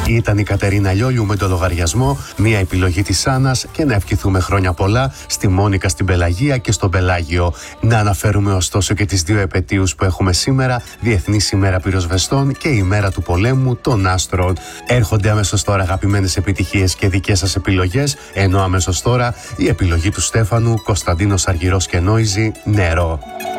Ήταν η Κατερίνα Λιόλιου με το λογαριασμό, μια επιλογή της Άννας και να ευχηθούμε χρόνια πολλά στη Μόνικα στην Πελαγία και στον Πελάγιο. Να αναφέρουμε ωστόσο και τις δύο επετείους που έχουμε σήμερα, Διεθνής ημέρα πυροσβεστών και η ημέρα του πολέμου των άστρων. Έρχονται αμέσως τώρα αγαπημένες επιτυχίες και δικές σας επιλογές, ενώ αμέσως τώρα η επιλογή του Στέφανου, Κωνσταντίνος Αργυρός και Νόιζη, Νερό.